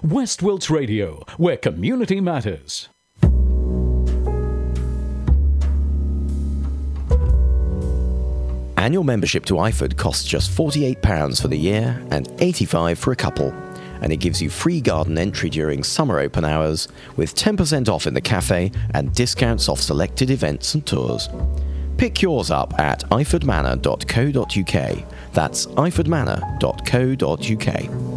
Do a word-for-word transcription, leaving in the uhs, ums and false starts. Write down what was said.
West Wilts Radio, where community matters. Annual membership to I F O D costs just forty-eight pounds for the year and eighty-five pounds for a couple. And it gives you free garden entry during summer open hours, with ten percent off in the cafe and discounts off selected events and tours. Pick yours up at iford manor dot co dot uk. That's iford manor dot co dot uk.